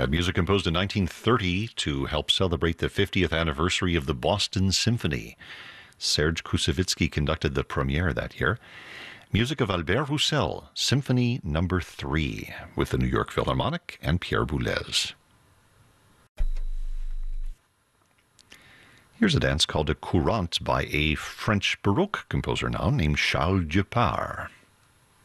Music composed in 1930 to help celebrate the 50th anniversary of the Boston Symphony. Serge Koussevitzky conducted the premiere that year. Music of Albert Roussel, Symphony No. 3, with the New York Philharmonic and Pierre Boulez. Here's a dance called a courante by a French Baroque composer now named Charles Dupart.